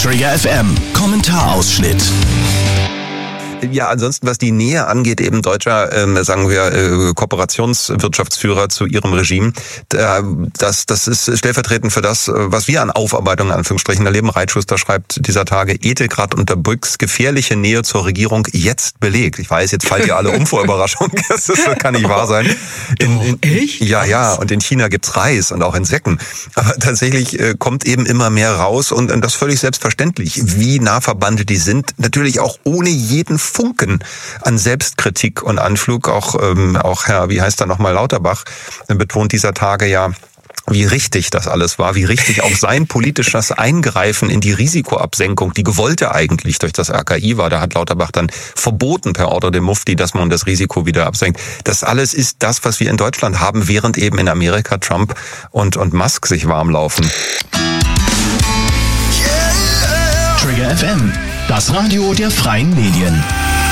Trigger FM, Kommentarausschnitt. Ja, ansonsten, was die Nähe angeht, eben deutscher, sagen wir, Kooperationswirtschaftsführer zu ihrem Regime, das ist stellvertretend für das, was wir an Aufarbeitung, in Anführungsstrichen, erleben. Reitschuster schreibt dieser Tage, Ethikrat unter Brüggs gefährliche Nähe zur Regierung jetzt belegt. Ich weiß, jetzt fallt ihr alle um vor Überraschung. Das kann nicht wahr sein. Echt? Ja, und in China gibt's Reis und auch Insekten. Aber tatsächlich kommt eben immer mehr raus und das völlig selbstverständlich, wie nah verbandelt die sind. Natürlich auch ohne jeden Funken an Selbstkritik und Anflug. Auch Herr, wie heißt er nochmal, Lauterbach, betont dieser Tage ja, wie richtig das alles war, wie richtig auch sein politisches Eingreifen in die Risikoabsenkung, die gewollte eigentlich durch das RKI war. Da hat Lauterbach dann verboten per Ordre dem Mufti, dass man das Risiko wieder absenkt. Das alles ist das, was wir in Deutschland haben, während eben in Amerika Trump und Musk sich warm laufen. Trigger FM, das Radio der freien Medien.